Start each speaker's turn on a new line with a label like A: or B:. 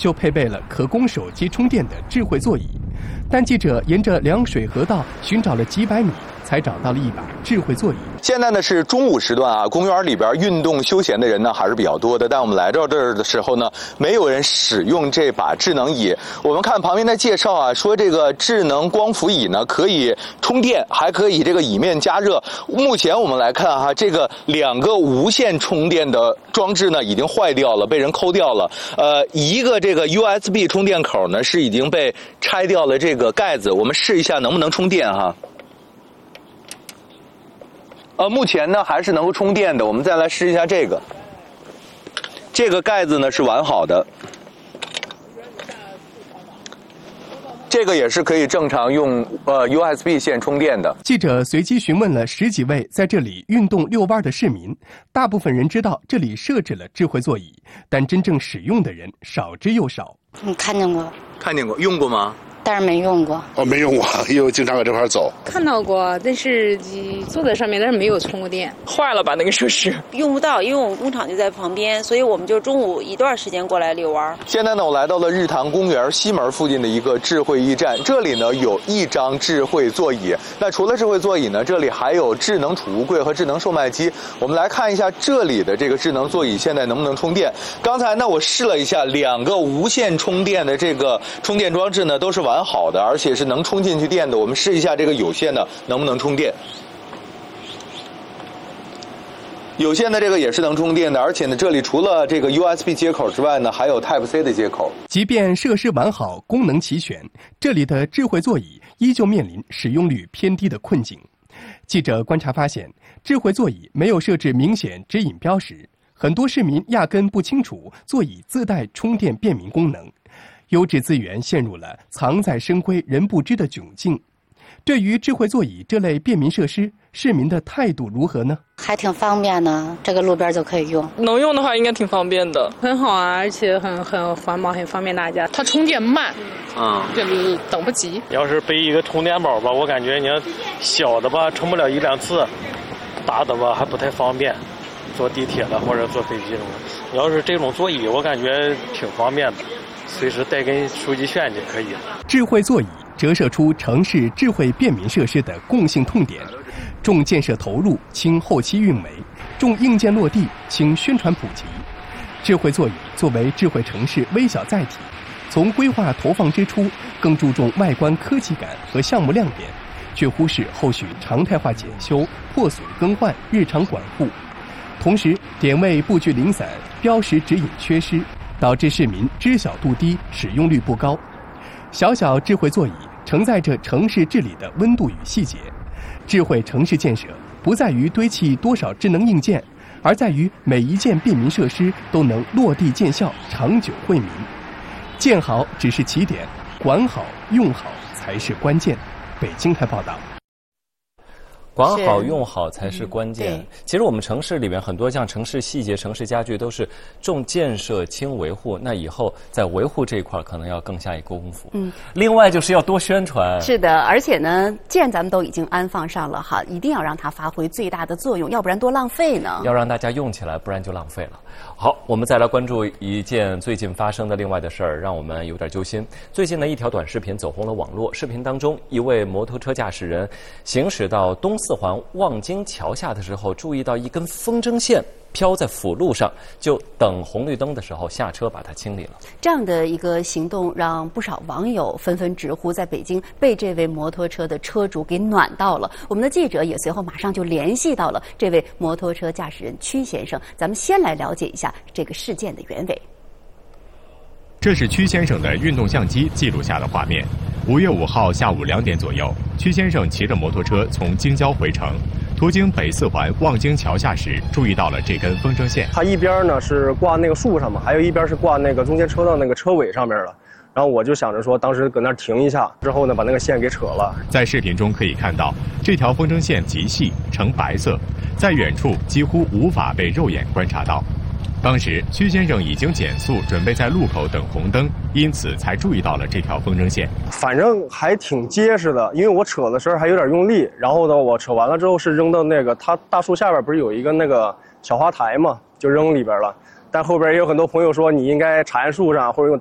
A: 就配备了可供手机充电的智慧座椅。但记者沿着凉水河道寻找了几百米，才找到了一把智慧座椅。
B: 现在呢是中午时段啊，公园里边运动休闲的人呢还是比较多的。但我们来到这儿的时候呢，没有人使用这把智能椅。我们看旁边的介绍啊，说这个智能光伏椅呢可以充电，还可以这个椅面加热。目前我们来看哈，这个2个无线充电的装置呢已经坏掉了，被人抠掉了。一个这个 USB 充电口呢是已经被拆掉了这个盖子。我们试一下能不能充电哈。目前呢还是能够充电的。我们再来试一下这个，这个盖子呢是完好的，这个也是可以正常用USB 线充电的。
A: 记者随机询问了10几位在这里运动遛弯的市民，大部分人知道这里设置了智慧座椅，但真正使用的人少之又少。
C: 看见过，
B: 用过吗？
C: 但是没用过。
D: 没用过，因为我经常搁这块走。
E: 看到过，但是坐在上面，但是没有充过电，坏了吧那个设施？
F: 用不到，因为我们工厂就在旁边，所以我们就中午一段时间过来遛弯。
B: 现在呢，我来到了日坛公园西门附近的一个智慧驿站，这里呢有1张智慧座椅。那除了智慧座椅呢，这里还有智能储物柜和智能售卖机。我们来看一下这里的这个智能座椅现在能不能充电。刚才呢我试了一下，2个无线充电的这个充电装置呢都是完好的，而且是能充进去电的。我们试一下这个有线的能不能充电。有线的这个也是能充电的，而且呢，这里除了这个 USB 接口之外呢，还有 Type-C 的接口。
A: 即便设施完好、功能齐全，这里的智慧座椅依旧面临使用率偏低的困境。记者观察发现，智慧座椅没有设置明显指引标识，很多市民压根不清楚座椅自带充电便民功能。优质资源陷入了藏在深闺人不知的窘境。对于智慧座椅这类便民设施，市民的态度如何呢？
C: 还挺方便的，这个路边就可以用。
E: 能用的话应该挺方便的，很好啊，而且很环保，很方便大家。它充电慢，就等不及。
G: 要是背一个充电宝吧，我感觉你要小的吧充不了1、2次，大的吧还不太方便，坐地铁了或者坐飞机了。要是这种座椅，我感觉挺方便的，随时带根手机线就可以了。
A: 智慧座椅折射出城市智慧便民设施的共性痛点，重建设投入，轻后期运维；重硬件落地，轻宣传普及。智慧座椅作为智慧城市微小载体，从规划投放之初，更注重外观科技感和项目亮点，却忽视后续常态化检修、破损更换、日常管护。同时，点位布局零散，标识指引缺失，导致市民知晓度低，使用率不高。小小智慧座椅承载着城市治理的温度与细节。智慧城市建设不在于堆砌多少智能硬件，而在于每一件便民设施都能落地见效，长久惠民。建好只是起点，管好用好才是关键。北京台报道。
H: 管好用好才是关键。其实我们城市里面很多像城市细节、城市家具都是重建设轻维护，那以后在维护这一块可能要更下一个功夫。另外就是要多宣传。
I: 是的，而且呢，既然咱们都已经安放上了哈，一定要让它发挥最大的作用，要不然多浪费呢。
H: 要让大家用起来，不然就浪费了。好，我们再来关注一件最近发生的另外的事儿，让我们有点揪心。最近的一条短视频走红了网络，视频当中一位摩托车驾驶人行驶到东四环望京桥下的时候，注意到一根风筝线飘在辅路上，就等红绿灯的时候下车把它清理了。
I: 这样的一个行动让不少网友纷纷直呼，在北京被这位摩托车的车主给暖到了。我们的记者也随后马上就联系到了这位摩托车驾驶人曲先生，咱们先来了解一下这个事件的原委。
J: 这是曲先生的运动相机记录下的画面。5月5号下午2点左右，曲先生骑着摩托车从京郊回城，途经北四环望京桥下时，注意到了这根风筝线。
K: 它一边呢是挂那个树上嘛，还有一边是挂那个中间车道那个车尾上面了。然后我就想着说，当时搁那儿停一下，之后呢把那个线给扯了。
J: 在视频中可以看到，这条风筝线极细，呈白色，在远处几乎无法被肉眼观察到。当时曲先生已经减速，准备在路口等红灯，因此才注意到了这条风筝线。
K: 反正还挺结实的，因为我扯的时候还有点用力。然后呢，我扯完了之后是扔到那个它大树下边，不是有一个那个小花台嘛，就扔里边了。但后边也有很多朋友说你应该缠树上或者用